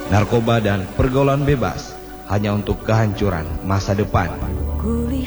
narkoba dan pergaulan bebas hanya untuk kehancuran masa depan.